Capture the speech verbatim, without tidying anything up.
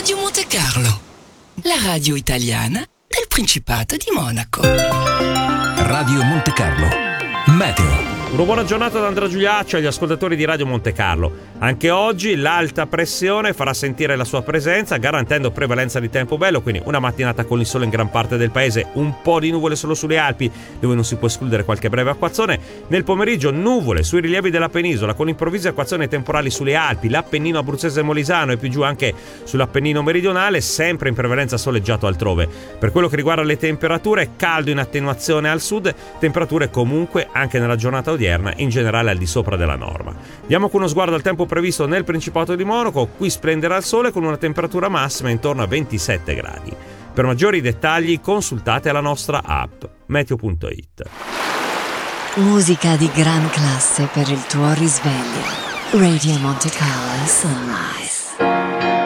Radio Monte Carlo, la radio italiana del Principato di Monaco. Radio Monte Carlo, meteo. Una buona giornata da Andrea Giuliaccio agli ascoltatori di Radio Monte Carlo. Anche oggi l'alta pressione farà sentire la sua presenza, garantendo prevalenza di tempo bello, quindi una mattinata con il sole in gran parte del paese, un po' di nuvole solo sulle Alpi, dove non si può escludere qualche breve acquazzone. Nel pomeriggio nuvole sui rilievi della penisola, con improvvise acquazzoni temporali sulle Alpi, l'Appennino abruzzese e molisano e più giù anche sull'Appennino meridionale, sempre in prevalenza soleggiato altrove. Per quello che riguarda le temperature, caldo in attenuazione al sud, temperature comunque anche nella giornata odierna in generale al di sopra della norma. Diamo con uno sguardo al tempo previsto nel Principato di Monaco. Qui splenderà il sole con una temperatura massima intorno a ventisette gradi. Per maggiori dettagli consultate la nostra app meteo punto it. Musica di gran classe per il tuo risveglio. Radio Monte Carlo Sunrise.